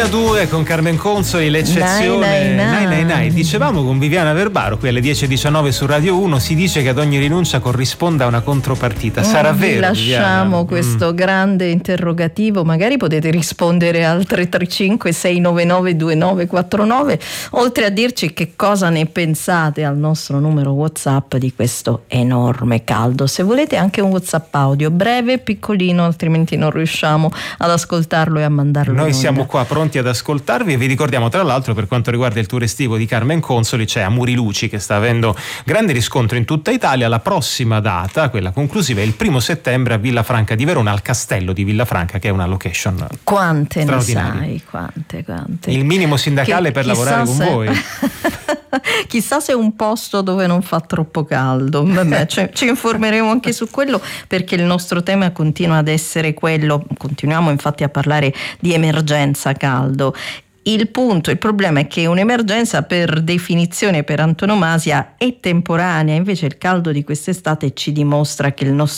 2002 con Carmen Consoli, l'eccezione. Nai. Dicevamo con Viviana Verbaro qui alle 10:19 su Radio 1, si dice che ad ogni rinuncia corrisponda una contropartita. Sarà vero? Lasciamo questo grande interrogativo, magari potete rispondere al 335 699 2949, oltre a dirci che cosa ne pensate al nostro numero WhatsApp di questo enorme caldo. Se volete anche un WhatsApp audio breve, piccolino, altrimenti non riusciamo ad ascoltarlo e a mandarlo. Noi siamo qua pronti ad ascoltarvi e vi ricordiamo tra l'altro, per quanto riguarda il tour estivo di Carmen Consoli, c'è Amuri Luci che sta avendo grande riscontro in tutta Italia. La prossima data, quella conclusiva, è il 1° settembre a Villafranca di Verona, al castello di Villafranca, che è una location quante ne sai, quante il minimo sindacale per lavorare con voi. Chissà se è un posto dove non fa troppo caldo. Vabbè, ci informeremo anche su quello, perché il nostro tema continua ad essere quello. Continuiamo infatti a parlare di emergenza caldo. Il problema è che un'emergenza per definizione, per antonomasia, è temporanea, invece il caldo di quest'estate ci dimostra che il nostro